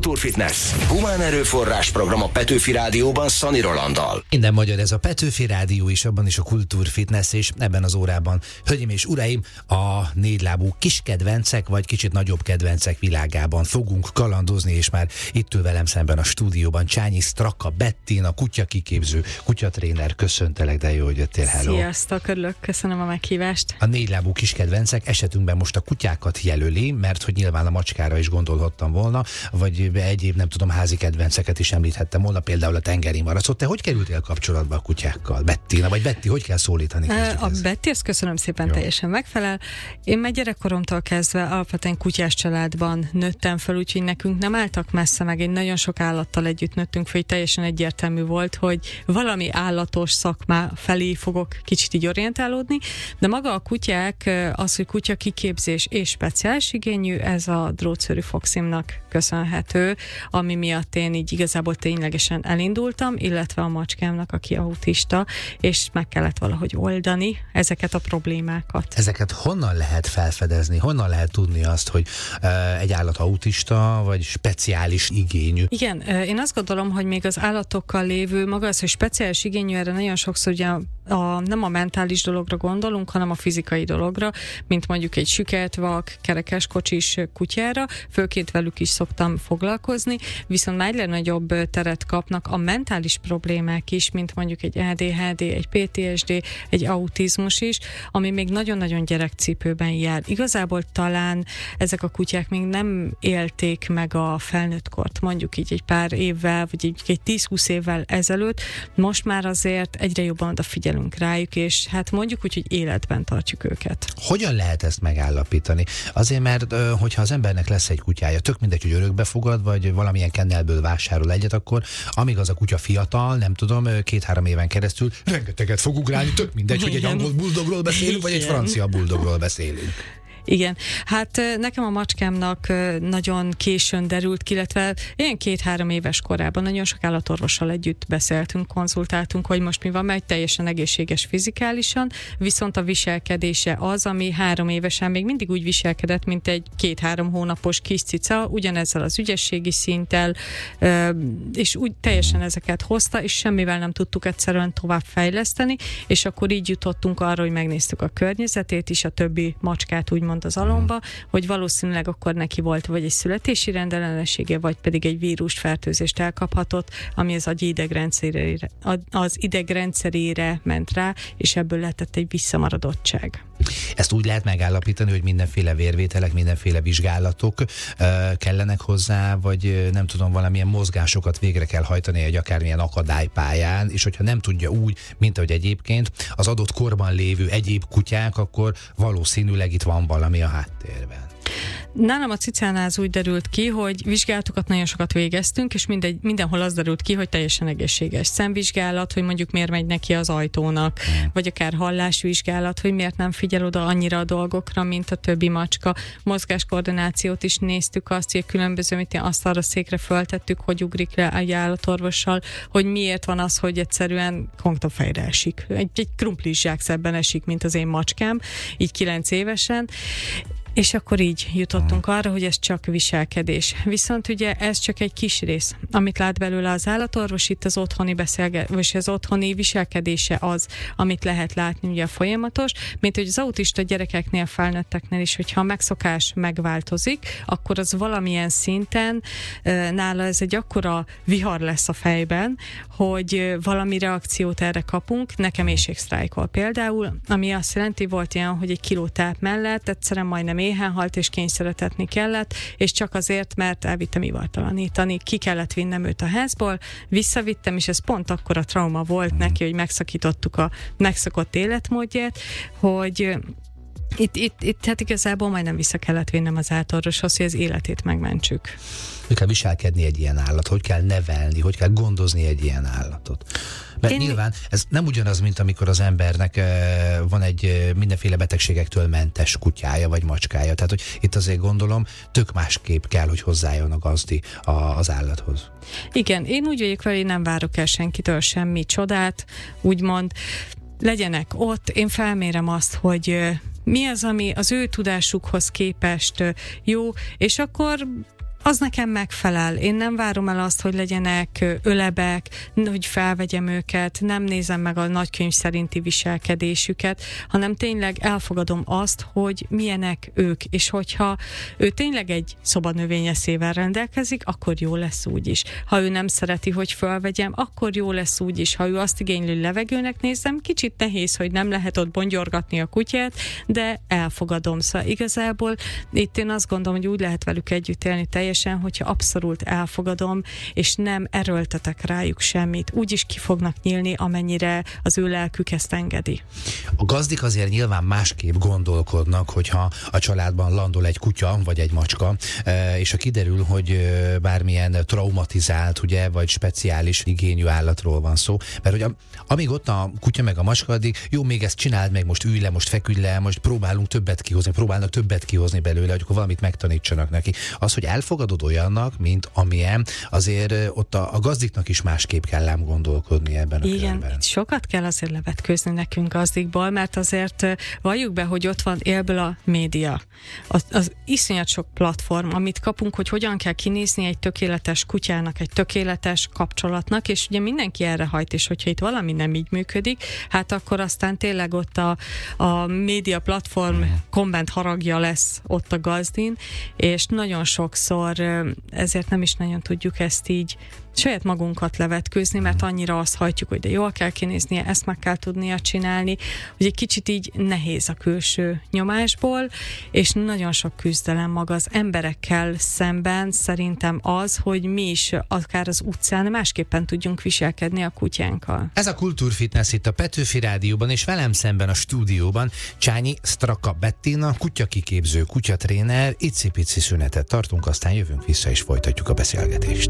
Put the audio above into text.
Kultúrfitness. Humán erőforrás program a Petőfi Rádióban Szani Rolanddal. Minden magyar, ez a Petőfi Rádió is, abban is a Kultúrfitness, és ebben az órában, hölgyeim és uraim, a négylábú kis kedvencek, vagy kicsit nagyobb kedvencek világában fogunk kalandozni, és már itt ül velem szemben a stúdióban Csányi Straka Bettina, kutyakiképző, kutyatréner. Köszöntelek, de jó, hogy jöttél. Hello. Sziasztok, örülök, köszönöm a meghívást. A négylábú kis kedvencek esetünkben most a kutyákat jelöli, mert hogy nyilván a macskára is gondolhattam volna, vagy egyéb, nem tudom, házi kedvenceket is említhettem volna, például a tengeri maracot. Te hogy kerültél kapcsolatba a kutyákkal? Bettina, vagy Betty, hogy kell szólítani? A Betty, ezt köszönöm szépen, jó. Teljesen megfelel. Én már gyerekkoromtól kezdve alapvetően kutyás családban nőttem fel, úgyhogy nekünk nem álltak messze, meg egy nagyon sok állattal együtt nőttünk fel, hogy teljesen egyértelmű volt, hogy valami állatos szakmá felé fogok kicsit így orientálódni, de maga a kutyák, az, hogy kutya kiképzés és speciális igényű, ez a drótszőrű Foximnak köszönhető, ami miatt én így igazából ténylegesen elindultam, illetve a macskámnak, aki autista, és meg kellett valahogy oldani ezeket a problémákat. Ezeket honnan lehet felfedezni? Honnan lehet tudni azt, hogy egy állat autista, vagy speciális igényű? Igen, én azt gondolom, hogy még az állatokkal lévő maga az, hogy speciális igényű, erre nagyon sokszor ugye nem a mentális dologra gondolunk, hanem a fizikai dologra, mint mondjuk egy süket, vak, kerekes kocsis kutyára, főként velük is szoktam foglalkozni, viszont már egyre nagyobb teret kapnak a mentális problémák is, mint mondjuk egy ADHD, egy PTSD, egy autizmus is, ami még nagyon-nagyon gyerekcipőben jár. Igazából talán ezek a kutyák még nem élték meg a felnőttkort, mondjuk így egy pár évvel, vagy egy 10-20 évvel ezelőtt, most már azért egyre jobban odafigyelünk rájuk, és hát mondjuk úgy, hogy életben tartjuk őket. Hogyan lehet ezt megállapítani? Azért, mert hogyha az embernek lesz egy kutyája, tök mindegy, hogy örökbe fogad, vagy valamilyen kennelből vásárol egyet, akkor amíg az a kutya fiatal, nem tudom, 2-3 éven keresztül rengeteget fog ugrálni, tök mindegy, hogy egy angol buldogról beszélünk, vagy egy francia buldogról beszélünk. Igen, hát nekem a macskámnak nagyon későn derült ki, illetve ilyen 2-3 éves korában nagyon sok állatorvossal együtt beszéltünk, konzultáltunk, hogy most mi van, mert teljesen egészséges fizikálisan, viszont a viselkedése az, ami 3 évesen még mindig úgy viselkedett, mint egy 2-3 hónapos kis cica, ugyanezzel az ügyességi szinttel, és úgy teljesen ezeket hozta, és semmivel nem tudtuk egyszerűen tovább fejleszteni, és akkor így jutottunk arra, hogy megnéztük a környezetét is, a többi macskát úgymond az alomba, hogy valószínűleg akkor neki volt vagy egy születési rendellenessége, vagy pedig egy vírusfertőzést elkaphatott, ami az idegrendszerére ment rá, és ebből lehetett egy visszamaradottság. Ezt úgy lehet megállapítani, hogy mindenféle vérvételek, mindenféle vizsgálatok kellenek hozzá, vagy nem tudom, valamilyen mozgásokat végre kell hajtani egy akármilyen akadálypályán, és hogyha nem tudja úgy, mint ahogy egyébként az adott korban lévő egyéb kutyák, akkor valószínűleg itt van valami a háttérben. Nálam a cicánál az úgy derült ki, hogy vizsgálatokat nagyon sokat végeztünk, és mindenhol az derült ki, hogy teljesen egészséges. Szemvizsgálat, hogy mondjuk miért megy neki az ajtónak, vagy akár hallásvizsgálat, hogy miért nem figyel oda annyira a dolgokra, mint a többi macska. Mozgáskoordinációt is néztük, azt, hogy különböző, mint asztalra székre föltettük, hogy ugrik le egy állatorvossal, hogy miért van az, hogy egyszerűen konkrétan fejre esik. Egy krumplis zsákszebben esik, mint az én macskám, így 9 évesen. És akkor így jutottunk arra, hogy ez csak viselkedés. Viszont ugye ez csak egy kis rész. Amit lát belőle az állatorvos, itt az otthoni vagy az otthoni viselkedése az, amit lehet látni ugye a folyamatos, mint hogy az autista gyerekeknél, felnőtteknél is, hogyha a megszokás megváltozik, akkor az valamilyen szinten nála ez egy akkora vihar lesz a fejben, hogy valami reakciót erre kapunk. Nekem éhségsztrájkol például, ami azt jelenti, volt ilyen, hogy egy kiló táp mellett egyszerűen majdnem éhen halt, és kényszeretetni kellett, és csak azért, mert elvittem ivartalanítani, ki kellett vinnem őt a házból, visszavittem, és ez pont akkora trauma volt neki, hogy megszakítottuk a megszokott életmódját, hogy itt hát igazából majdnem vissza kellett vinnem az állatorvoshoz, hogy az életét megmentsük. Hogy kell viselkedni egy ilyen állat, hogy kell nevelni, hogy kell gondozni egy ilyen állatot. Mert nyilván ez nem ugyanaz, mint amikor az embernek van egy mindenféle betegségektől mentes kutyája vagy macskája. Tehát, hogy itt azért gondolom, tök másképp kell, hogy hozzájön a gazdi az állathoz. Igen, én úgy vagyok vele, hogy nem várok el senkitől semmi csodát, úgymond legyenek ott, én felmérem azt, hogy mi az, ami az ő tudásukhoz képest jó, és akkor az nekem megfelel. Én nem várom el azt, hogy legyenek ölebek, hogy felvegyem őket, nem nézem meg a nagykönyv szerinti viselkedésüket, hanem tényleg elfogadom azt, hogy milyenek ők, és hogyha ő tényleg egy szobanövényeszével rendelkezik, akkor jó lesz úgy is. Ha ő nem szereti, hogy felvegyem, akkor jó lesz úgy is. Ha ő azt igényli, hogy levegőnek nézzem, kicsit nehéz, hogy nem lehet ott bongyorgatni a kutyát, de elfogadom. Szóval igazából itt én azt gondolom, hogy úgy lehet velük együtt élni teljesen, hogyha abszolút elfogadom, és nem erőltetek rájuk semmit. Úgy is ki fognak nyílni, amennyire az ő lelkük ezt engedi. A gazdik azért nyilván másképp gondolkodnak, hogyha a családban landol egy kutya, vagy egy macska, és ha kiderül, hogy bármilyen traumatizált, ugye, vagy speciális igényű állatról van szó, mert hogy amíg ott a kutya meg a macska, addig jó, még ezt csináld meg, most ülj le, most feküdj le, most próbálnak többet kihozni belőle, hogy akkor valamit megtanítsanak neki. Az, hogy elfogadod olyannak, mint amilyen, azért ott a gazdiknak is másképp kell ám gondolkodni ebben a Igen, körben. itt sokat kell azért levetkőzni nekünk gazdikból, mert azért valljuk be, hogy ott van élből a média. Az iszonyat sok platform, amit kapunk, hogy hogyan kell kinézni egy tökéletes kutyának, egy tökéletes kapcsolatnak, és ugye mindenki erre hajt, és hogyha itt valami nem így működik, hát akkor aztán tényleg ott a média platform komment haragja lesz ott a gazdin, és nagyon sokszor ezért nem is nagyon tudjuk ezt így saját magunkat levetkőzni, mert annyira azt hajtjuk, hogy de jól kell kinéznie, ezt meg kell tudnia csinálni, hogy egy kicsit így nehéz a külső nyomásból, és nagyon sok küzdelem maga az emberekkel szemben szerintem az, hogy mi is akár az utcán másképpen tudjunk viselkedni a kutyánkkal. Ez a Kultúrfitness itt a Petőfi Rádióban, és velem szemben a stúdióban Csányi Straka Bettina, kutyakiképző, kutyatréner. Icipici szünetet tartunk, aztán jövünk vissza és folytatjuk a beszélgetést.